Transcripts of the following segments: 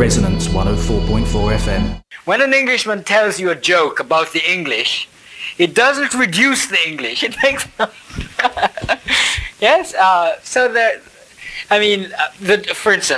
Resonance 104.4 FM. When an Englishman tells you a joke about the English, it doesn't reduce the English. It makes yes. For instance,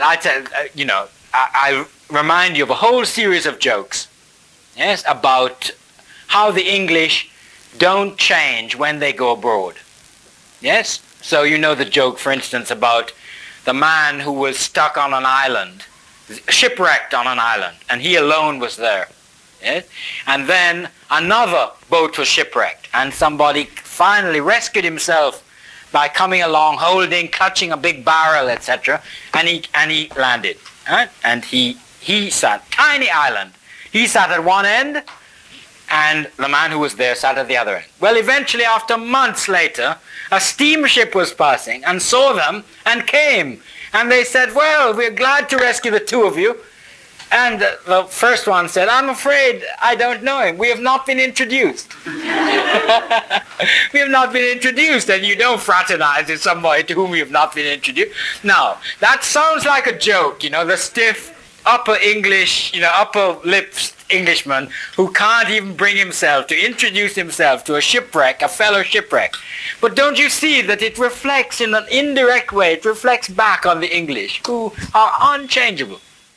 I remind you of a whole series of jokes, yes, about how the English don't change when they go abroad. Yes. So you know the joke, for instance, about the man who was stuck on an island, shipwrecked on an island, and he alone was there. Yes? And then another boat was shipwrecked, and somebody finally rescued himself by coming along, clutching a big barrel, etc., and he landed. Right? And he sat, tiny island. He sat at one end, and the man who was there sat at the other end. Well, eventually, after months later, a steamship was passing and saw them and came. And they said, well, we're glad to rescue the two of you. And the first one said, I'm afraid I don't know him. We have not been introduced. We have not been introduced, and you don't fraternize with somebody to whom you have not been introduced. Now, that sounds like a joke, the stiff upper lips Englishman who can't even bring himself to introduce himself to a fellow shipwreck. But don't you see that it reflects in an indirect way, it reflects back on the English, who are unchangeable.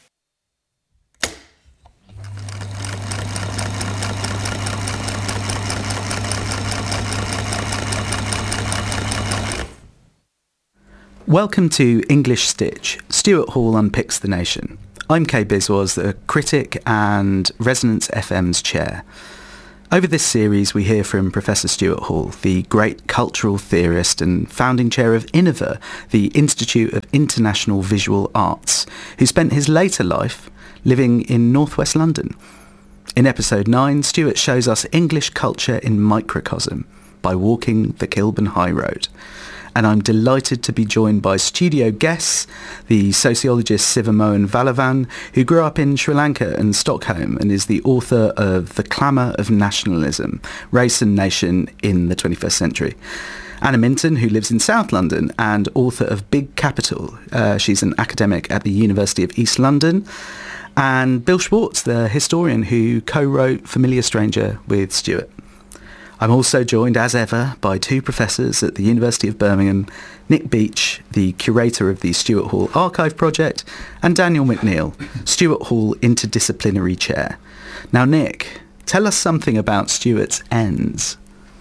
Welcome to English Stitch. Stuart Hall unpicks the nation. I'm Kay Biswas, the critic and Resonance FM's chair. Over this series, we hear from Professor Stuart Hall, the great cultural theorist and founding chair of INNOVA, the Institute of International Visual Arts, who spent his later life living in northwest London. In episode 9, Stuart shows us English culture in microcosm by walking the Kilburn High Road. And I'm delighted to be joined by studio guests, the sociologist Sivamohan Valavan, who grew up in Sri Lanka and Stockholm and is the author of The Clamour of Nationalism, Race and Nation in the 21st Century. Anna Minton, who lives in South London and author of Big Capital. She's an academic at the University of East London. And Bill Schwartz, the historian who co-wrote Familiar Stranger with Stuart. I'm also joined, as ever, by two professors at the University of Birmingham, Nick Beach, the curator of the Stuart Hall Archive Project, and Daniel McNeil, Stuart Hall Interdisciplinary Chair. Now, Nick, tell us something about Stuart's ends.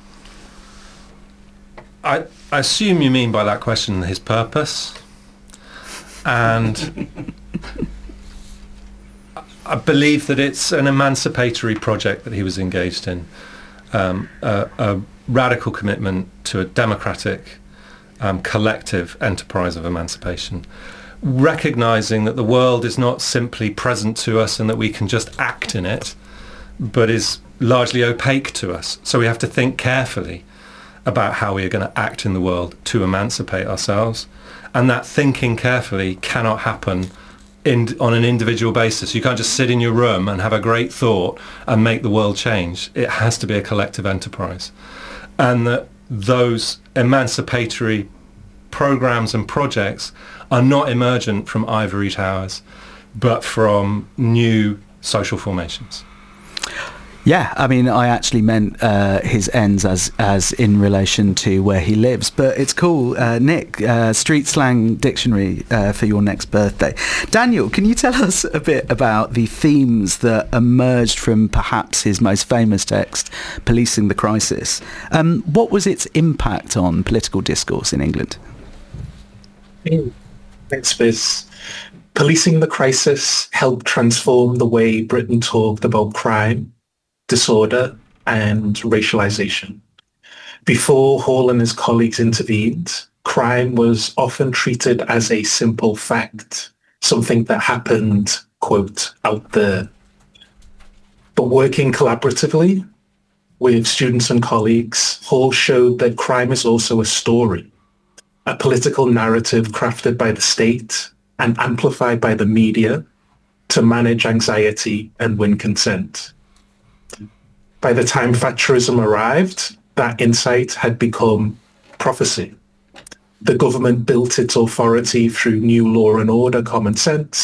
I assume you mean by that question his purpose. And I believe that it's an emancipatory project that he was engaged in. A radical commitment to a democratic, collective enterprise of emancipation, recognising that the world is not simply present to us and that we can just act in it, but is largely opaque to us. So we have to think carefully about how we are going to act in the world to emancipate ourselves. And that thinking carefully cannot happen on an individual basis. You can't just sit in your room and have a great thought and make the world change. It has to be a collective enterprise. And that those emancipatory programs and projects are not emergent from ivory towers, but from new social formations. Yeah, I mean, I actually meant his ends as in relation to where he lives. But it's cool. Nick, street slang dictionary for your next birthday. Daniel, can you tell us a bit about the themes that emerged from perhaps his most famous text, Policing the Crisis? What was its impact on political discourse in England? Thanks, Biz. Policing the Crisis helped transform the way Britain talked about crime, disorder, and racialization. Before Hall and his colleagues intervened, crime was often treated as a simple fact, something that happened, quote, out there. But working collaboratively with students and colleagues, Hall showed that crime is also a story, a political narrative crafted by the state and amplified by the media to manage anxiety and win consent. By the time Thatcherism arrived, that insight had become prophecy. The government built its authority through new law and order common sense,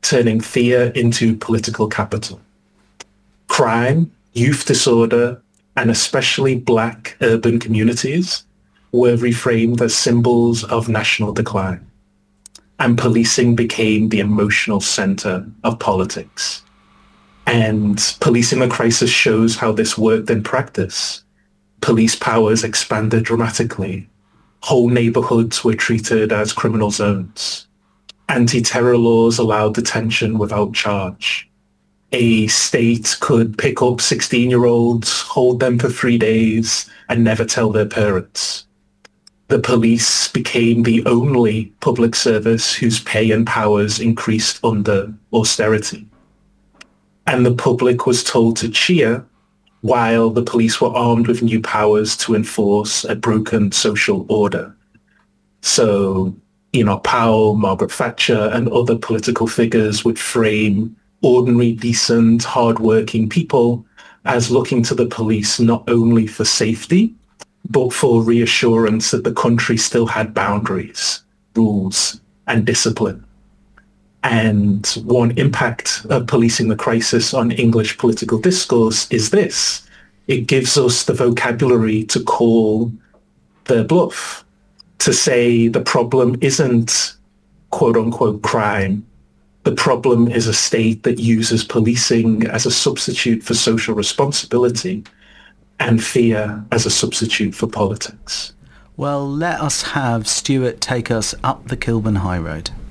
turning fear into political capital. Crime, youth disorder, and especially black urban communities were reframed as symbols of national decline. And policing became the emotional center of politics. And Policing the Crisis shows how this worked in practice. Police powers expanded dramatically. Whole neighborhoods were treated as criminal zones. Anti-terror laws allowed detention without charge. A state could pick up 16-year-olds, hold them for 3 days, and never tell their parents. The police became the only public service whose pay and powers increased under austerity. And the public was told to cheer while the police were armed with new powers to enforce a broken social order. So, Powell, Margaret Thatcher, and other political figures would frame ordinary, decent, hardworking people as looking to the police not only for safety, but for reassurance that the country still had boundaries, rules, and discipline. And one impact of Policing the Crisis on English political discourse is this. It gives us the vocabulary to call their bluff, to say the problem isn't quote-unquote crime. The problem is a state that uses policing as a substitute for social responsibility and fear as a substitute for politics. Well, let us have Stuart take us up the Kilburn High Road.